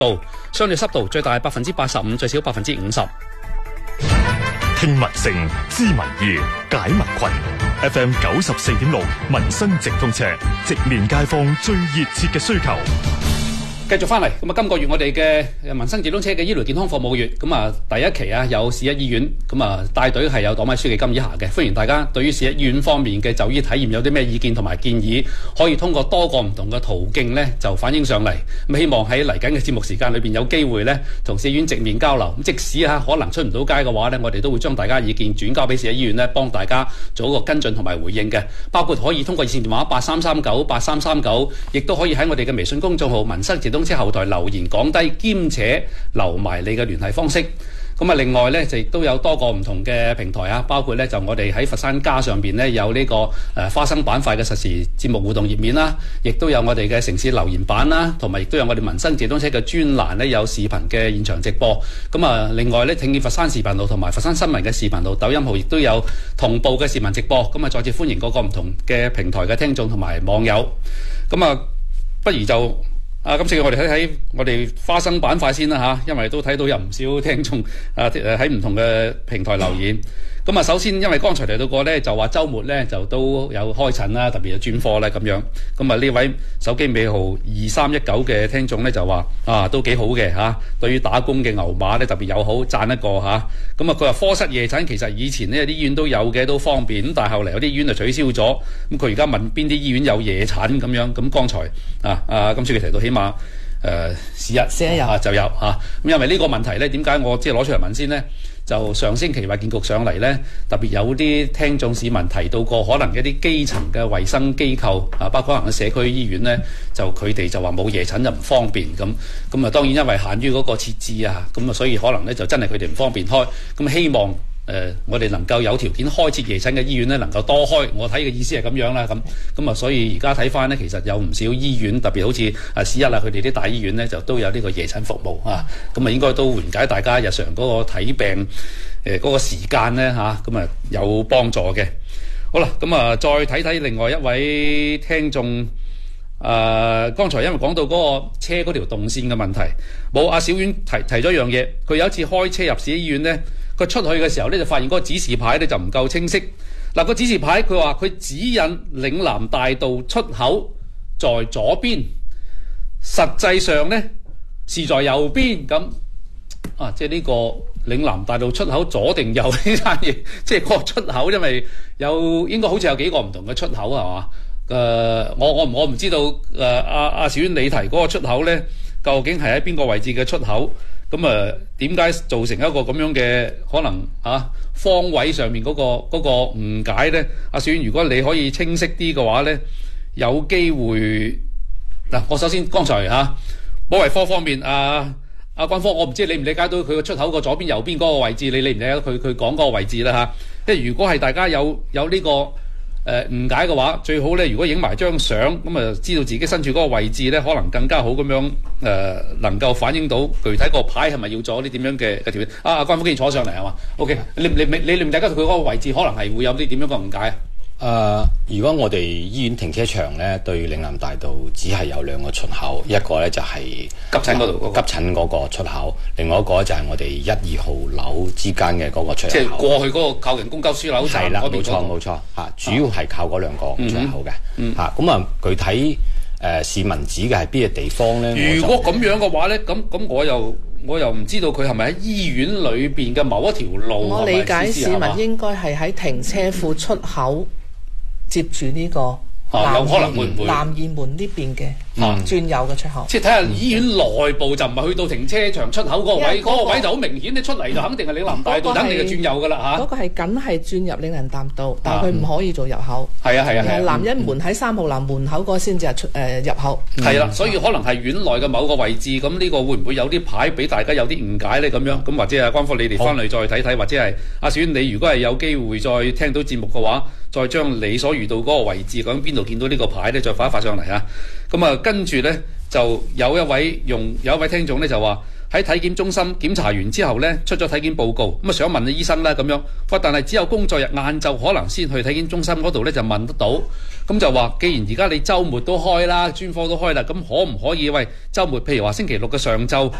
度，相對濕度最大85%，最少50%。 聽民聲，知民意，解民困。FM 94.6民生直通車，直面街坊最熱切嘅需求。 繼續翻嚟，咁啊，今個月我哋嘅民生直通車嘅醫療健康服務月，咁啊第一期啊有市一醫院，咁啊帶隊係有黨委書記金以霞嘅，歡迎大家對於市一醫院方面嘅就醫體驗有啲咩意見同埋建議，可以通過多個唔同嘅途徑呢就反映上嚟。咁希望喺嚟緊嘅節目時間裏邊有機會呢同市醫院直面交流。咁即使可能出唔到街嘅話呢，我哋都會將大家意見轉交俾市一醫院呢，幫大家做一個跟進同埋回應嘅。包括可以通過熱線電話83398339，亦都可以喺我哋嘅微信公眾號民生直通車後台留言講低，兼且留埋你嘅聯繫方式。咁啊，另外呢，就亦都有多個唔同嘅平台啊，包括呢，就我哋喺佛山家上邊呢，有呢個花生板塊嘅實時節目互動頁面啦，亦都有我哋嘅城市留言版啦，同埋亦都有我哋民生直通車嘅專欄呢，有視頻嘅現場直播。咁啊，另外呢，聽見佛山視頻號同埋佛山新聞嘅視頻號、抖音號亦都有同步嘅視頻直播。咁啊，再次歡迎各個唔同嘅平台嘅聽眾同埋網友。咁啊，不如就今次我哋睇睇我哋花生板塊先啦嚇，因為都睇到有唔少聽眾喺唔同嘅平台留言。咁啊，首先因為剛才提到過呢，就話週末呢就都有開診啦，特別有專科啦咁樣。咁啊，呢位手機尾號2319嘅聽眾呢就話都幾好嘅嚇，對於打工嘅牛馬呢特別友好，讚一個嚇。咁啊，佢話科室夜診其實以前呢有啲醫院都有嘅，都方便。咁但係後嚟有啲醫院就取消咗。咁佢而家問邊啲醫院有夜診咁樣。咁剛才金書記提到起碼市一有就有嚇。咁因為呢個問題呢，點解我即係攞出嚟問先呢？就上星期衛健局上嚟呢，特別有啲聽眾市民提到過，可能一啲基層嘅衛生機構包括可能社區醫院呢，就佢哋就話冇夜診就唔方便咁啊。當然因為限於嗰個設置咁啊，所以可能呢就真係佢哋唔方便開。咁希望我哋能夠有條件開設夜診嘅醫院呢，能夠多開。我睇嘅意思係咁樣啦。咁啊，所以而家睇翻呢，其實有唔少醫院，特別好似市一佢哋啲大醫院呢，就都有呢個夜診服務咁啊，應該都緩解大家日常嗰個睇病嗰個時間呢咁啊有幫助嘅。好啦，咁啊再睇睇另外一位聽眾。剛才因為講到嗰個車嗰條動線嘅問題，冇阿小婉提咗一樣嘢。佢有一次開車入市醫院呢，佢出去嘅時候呢，就發現嗰個指示牌呢就唔夠清晰。嗱，個指示牌佢話佢指引嶺南大道出口在左邊，實際上呢是在右邊。咁即係呢個嶺南大道出口左定右呢單嘢，即係個出口，因為應該好似有幾個唔同嘅出口係嘛？我唔知道阿小婉你提嗰個出口呢，究竟係喺邊個位置嘅出口？咁點解造成一個咁樣嘅可能方位上面嗰個誤解呢？阿小婉，如果你可以清晰啲嘅話呢，有機會嗱，我首先剛才保衛科方面阿軍科，我唔知你唔理解到佢個出口個左邊右邊嗰個位置，你理唔理解到佢講嗰個位置啦即係如果係大家有呢個誤解嘅話，最好咧，如果影埋張相咁啊，知道自己身處嗰個位置咧，可能更加好咁樣能夠反映到具體個牌係咪要做啲點樣嘅條件。關夫竟然坐上嚟係嘛 ？OK， 你理唔理解到佢嗰個位置可能係會有啲點樣嘅誤解如果我哋醫院停車場咧，對嶺南大道只係有兩個出口，一個咧就係急診嗰度， 急診嗰個出口，另外一個就係我哋1、2號樓之間嘅嗰個出口。 即係過去嗰個靠近公交樞紐站嗰邊。 冇錯主要係靠嗰兩個出口嘅。咁具體市民指嘅係邊個地方咧？ 如果咁樣嘅話咧，咁我又唔知道佢係咪喺醫院裏邊嘅某一條路。 我理解市民應該係喺停車庫出口。接住呢個有可能會唔會南二門呢邊嘅轉右嘅出口？ 即係睇下醫院內部就唔係去到停車場出口嗰個位，嗰個位就好明顯，你出嚟就肯定係嶺南大道，肯定係轉右噶啦嗰個係梗係轉入嶺南大道，但係佢唔可以做入口。 係啊。 南一門喺3號南門口嗰個先至係入口。 係啦，所以可能係院內嘅某個位置，咁呢個會唔會有啲牌俾大家有啲誤解咧？咁樣咁或者關科你哋翻嚟再睇睇，或者係阿小婉你如果係有機會再聽到節目嘅話，再將你所遇到嗰個位置，究竟邊度見到呢個牌咧，再發一發上嚟咁跟住咧就有一位聽眾咧就話喺體檢中心檢查完之後咧出咗體檢報告，咁啊想問醫生啦咁樣，但係只有工作日晏晝可能先去體檢中心嗰度咧就問得到，咁就話既然而家你週末都開啦，專科都開啦，咁可唔可以週末譬如話星期六嘅上晝